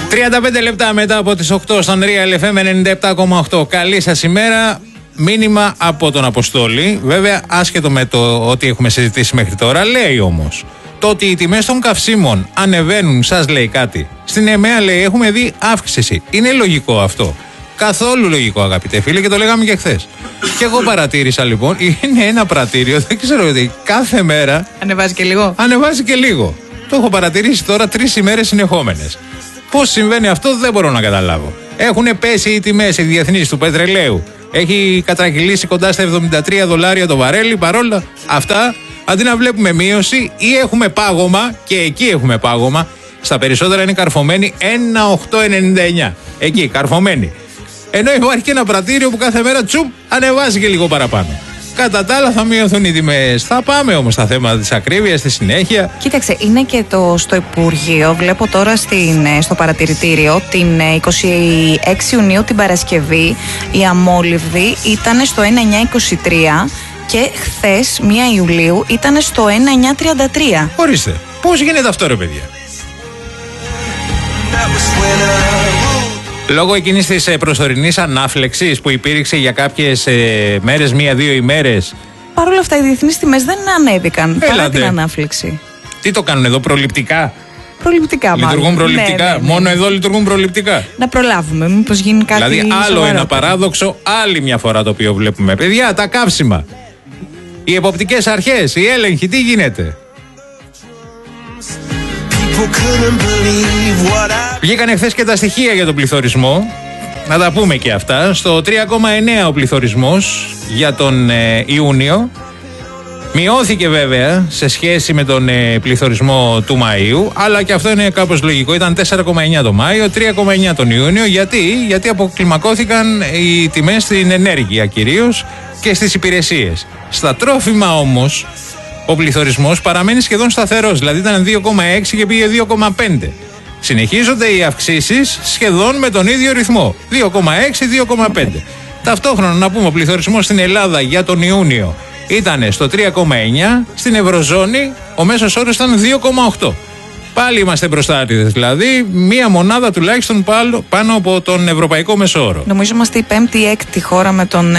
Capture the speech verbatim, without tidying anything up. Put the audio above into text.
τριάντα πέντε λεπτά μετά από τις οκτώ στον Real εφ εμ ενενήντα επτά κόμμα οκτώ. Καλή σας ημέρα. Μήνυμα από τον Αποστόλη. Βέβαια, άσχετο με το ότι έχουμε συζητήσει μέχρι τώρα, λέει όμως το ότι οι τιμές των καυσίμων ανεβαίνουν, σας λέει κάτι. Στην ΕΜΕΑ λέει έχουμε δει αύξηση. Είναι λογικό αυτό? Καθόλου λογικό, αγαπητέ φίλε, και το λέγαμε και χθες. Και εγώ παρατήρησα λοιπόν, είναι ένα πρατήριο, δεν ξέρω γιατί, κάθε μέρα. Ανεβάζει και λίγο. Ανεβάζει και λίγο. Το έχω παρατηρήσει τώρα τρεις ημέρες συνεχόμενες. Πώς συμβαίνει αυτό δεν μπορώ να καταλάβω. Έχουν πέσει οι τιμές οι διεθνείς του πετρελαίου. Έχει κατρακυλήσει κοντά στα εβδομήντα τρία δολάρια το βαρέλι. Παρόλα αυτά, αντί να βλέπουμε μείωση, ή έχουμε πάγωμα, και εκεί έχουμε πάγωμα. Στα περισσότερα είναι καρφωμένοι ένα οκτώ ενενήντα εννιά. Εκεί, καρφωμένοι. Ενώ υπάρχει και ένα πρατήριο που κάθε μέρα τσουπ ανεβάζει και λίγο παραπάνω. Κατά τα άλλα θα μειωθούν οι τιμές. Θα πάμε όμως στα θέματα της ακρίβειας στη συνέχεια. Κοίταξε, είναι και το στο Υπουργείο. Βλέπω τώρα στην, στο παρατηρητήριο την είκοσι έξι Ιουνίου την Παρασκευή η αμόλυβδη ήταν στο ένα εννιά είκοσι τρία και χθες πρώτη Ιουλίου ήταν στο ένα εννιά τριάντα τρία. Ορίστε, πώς γίνεται αυτό ρε παιδιά? Λόγω εκείνης της προσωρινής ανάφλεξης που υπήρξε για κάποιες ε, μέρες, μία-δύο ημέρες. Παρ' όλα αυτά οι διεθνείς τιμές δεν ανέβηκαν παρά Έλατε. την ανάφλεξη. Τι το κάνουν εδώ, προληπτικά? Προληπτικά μάλλον. Λειτουργούν προληπτικά. Ναι, ναι, ναι. Μόνο εδώ λειτουργούν προληπτικά. Να προλάβουμε, μήπως γίνει κάτι. Δηλαδή άλλο σοβαρό. ένα παράδοξο, άλλη μια φορά το οποίο βλέπουμε. Παιδιά, τα καύσιμα. Οι εποπτικές αρχές, οι έλεγχοι, τι γίνεται? Βγήκαν χθες και τα στοιχεία για τον πληθωρισμό. Να τα πούμε και αυτά. Στο τρία κόμμα εννέα ο πληθωρισμός για τον ε, Ιούνιο. Μειώθηκε βέβαια σε σχέση με τον ε, πληθωρισμό του Μαΐου, αλλά και αυτό είναι κάπως λογικό. Ήταν τέσσερα κόμμα εννέα το Μάιο, τρία κόμμα εννέα τον Ιούνιο. Γιατί? Γιατί αποκλιμακώθηκαν οι τιμές στην ενέργεια κυρίως και στις υπηρεσίες. Στα τρόφιμα όμως ο πληθωρισμός παραμένει σχεδόν σταθερός, δηλαδή ήταν δύο κόμμα έξι και πήγε δύο κόμμα πέντε. Συνεχίζονται οι αυξήσεις σχεδόν με τον ίδιο ρυθμό, δύο κόμμα έξι με δύο κόμμα πέντε. Ταυτόχρονα να πούμε ο πληθωρισμός στην Ελλάδα για τον Ιούνιο ήταν στο τρία κόμμα εννέα, στην Ευρωζώνη ο μέσος όρος ήταν δύο κόμμα οκτώ. Πάλι είμαστε μπροστάριδες, δηλαδή μία μονάδα τουλάχιστον πάνω από τον ευρωπαϊκό μέσο όρο. Νομίζω είμαστε η πέμπτη ή έκτη χώρα με τον